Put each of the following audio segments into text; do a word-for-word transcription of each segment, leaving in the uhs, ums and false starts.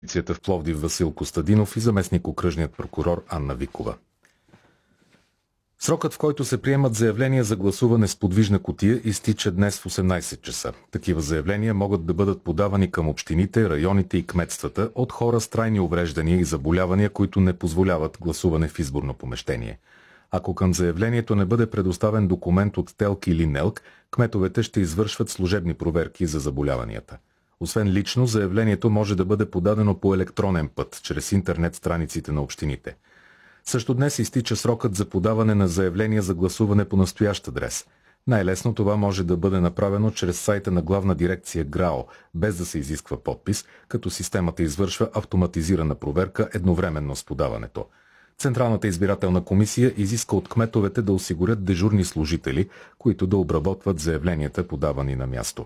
Полицията в Пловдив Васил Костадинов и заместник-окръжният прокурор Анна Викова. Срокът, в който се приемат заявления за гласуване с подвижна кутия, изтича днес в осемнайсет часа. Такива заявления могат да бъдат подавани към общините, районите и кметствата от хора с трайни увреждания и заболявания, които не позволяват гласуване в изборно помещение. Ако към заявлението не бъде предоставен документ от ТЕЛК или НЕЛК, кметовете ще извършват служебни проверки за заболяванията. Освен лично, заявлението може да бъде подадено по електронен път, чрез интернет страниците на общините. Също днес изтича срокът за подаване на заявления за гласуване по настоящ адрес. Най-лесно това може да бъде направено чрез сайта на Главна дирекция ГРАО, без да се изисква подпис, като системата извършва автоматизирана проверка едновременно с подаването. Централната избирателна комисия изиска от кметовете да осигурят дежурни служители, които да обработват заявленията, подавани на място.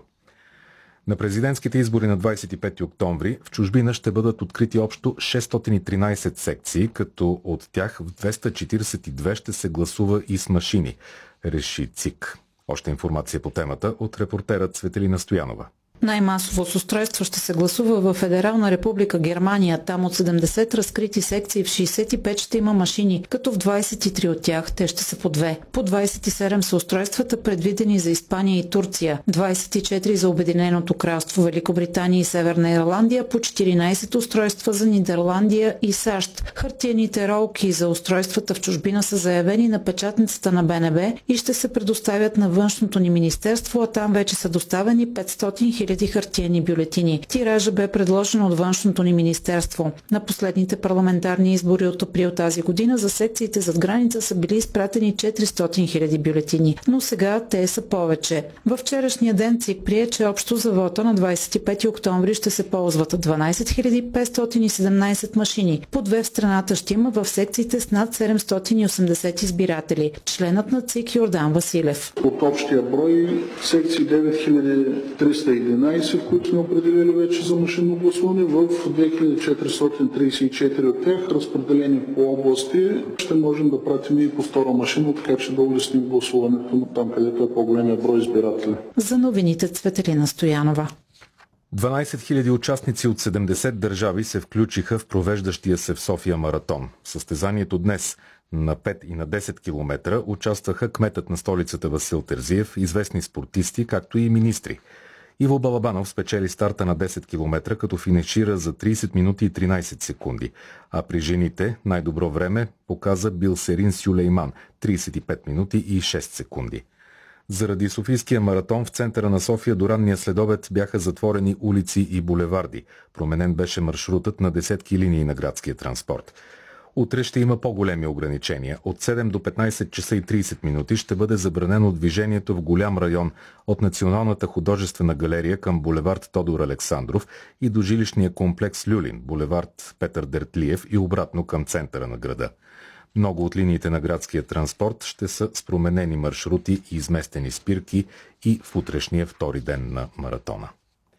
На президентските избори на двайсет и пети октомври в чужбина ще бъдат открити общо шестстотин и тринайсет секции, като от тях в двеста четирийсет и две ще се гласува и с машини, реши ЦИК. Още информация по темата от репортера Цветелина Стоянова. Най-масово с устройство ще се гласува в Федерална република Германия. Там от седемдесет разкрити секции в шейсет и пет ще има машини, като в двайсет и три от тях те ще са по две. По двайсет и седем са устройствата, предвидени за Испания и Турция, двайсет и четири за Обединеното кралство, Великобритания и Северна Ирландия, по четиринайсет устройства за Нидерландия и САЩ. Хартиените ролки за устройствата в чужбина са заявени на печатницата на БНБ и ще се предоставят на външното ни министерство, а там вече са доставени петстотин хиляди хартиени бюлетини. Тиража бе предложен от външното ни министерство. На последните парламентарни избори от април тази година за секциите зад граница са били изпратени четиристотин хиляди бюлетини, но сега те са повече. Във вчерашния ден ЦИК прие, че общо за вота на двайсет и пети октомври ще се ползват дванайсет хиляди петстотин и седемнайсет машини. По две в страната ще има в секциите с над седемстотин и осемдесет избиратели. Членът на ЦИК Йордан Василев. От общия брой секции девет хиляди триста и единайсет, които сме определили вече за машинно гласуване, в две хиляди четиристотин трийсет и четири от тях, разпределени по области, ще можем да пратим и по втора машина, така че да улесним гласуването там, където е по-големия брой избиратели. За новините Цветелина Стоянова. дванайсет хиляди участници от седемдесет държави се включиха в провеждащия се в София маратон. В състезанието днес на пет и на десет километра участваха кметът на столицата Васил Терзиев, известни спортисти, както и министри. Иво Балабанов спечели старта на десет километра, като финишира за трийсет минути и тринайсет секунди, а при жените най-добро време показа Билсерин Сюлейман – трийсет и пет минути и шест секунди. Заради Софийския маратон в центъра на София до ранния следобед бяха затворени улици и булеварди. Променен беше маршрутът на десетки линии на градския транспорт. Утре ще има по-големи ограничения. От седем до петнайсет часа и трийсет минути ще бъде забранено движението в голям район от Националната художествена галерия към булевард Тодор Александров и до жилищния комплекс Люлин, булевард Петър Дертлиев и обратно към центъра на града. Много от линиите на градския транспорт ще са с променени маршрути и изместени спирки и в утрешния втори ден на маратона.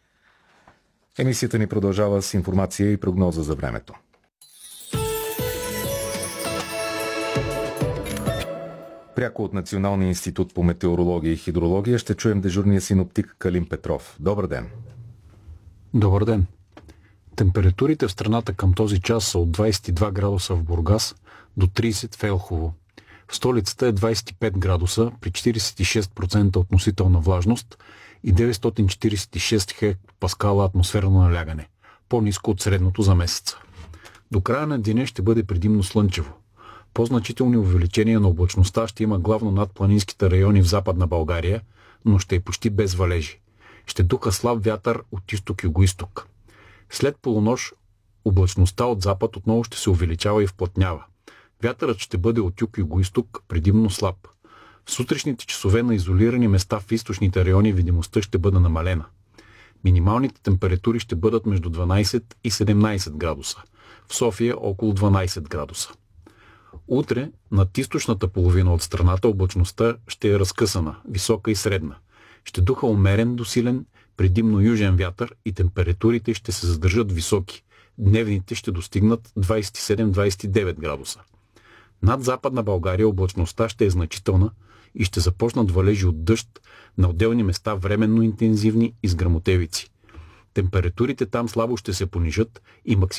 Емисията ни продължава с информация и прогноза за времето. Пряко от Националния институт по метеорология и хидрология ще чуем дежурния синоптик Калин Петров. Добър ден! Добър ден! Температурите в страната към този час са от двайсет и два градуса в Бургас до трийсет в Елхово. В столицата е двайсет и пет градуса при четирийсет и шест процента относителна влажност и деветстотин четирийсет и шест хектопаскала атмосферно налягане, по-ниско от средното за месеца. До края на деня ще бъде предимно слънчево. По-значителни увеличения на облачността ще има главно над планинските райони в Западна България, но ще е почти без валежи. Ще духа слаб вятър от изток-югоизток. След полунощ облачността от запад отново ще се увеличава и вплътнява. Вятърът ще бъде от юг-югоизток, предимно слаб. В сутрешните часове на изолирани места в източните райони видимостта ще бъде намалена. Минималните температури ще бъдат между дванайсет и седемнайсет градуса. В София около дванайсет градуса. Утре над източната половина от страната облачността ще е разкъсана, висока и средна. Ще духа умерен до силен, предимно южен вятър и температурите ще се задържат високи. Дневните ще достигнат двайсет и седем до двайсет и девет градуса. Над Западна България облачността ще е значителна и ще започнат валежи от дъжд, на отделни места временно интензивни и с гръмотевици. Температурите там слабо ще се понижат и максимално